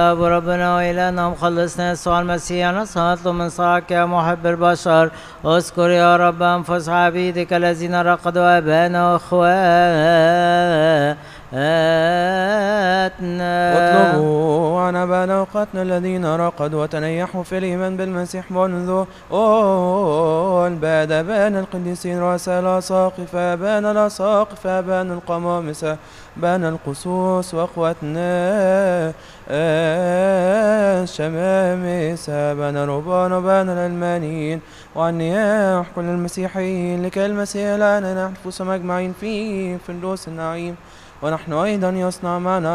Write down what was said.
أبو ربنا وإلهنا مخلصنا يسوع المسيح، نطلب من صاعك يا محب البشر، اذكر يا رب أنفس عبيدك الذين رقدوا آبانا وإخواتنا. واطلبوا عن آبانا وأخواتنا الذين رقدوا وتنيحوا في الإيمان بالمسيح منذ البعد، آبانا القديسين رؤساء الأساقفة، آبانا الأساقفة، آبانا القمامسة، آبانا القسوس، وأخواتنا الشمامسة، آبانا الرهبان، آبانا العلمانيين، وعن نياح كل المسيحيين، لكي المسيح لنا نحفظ أجمعين في فردوس النعيم، ونحن أيضا يصنع معنا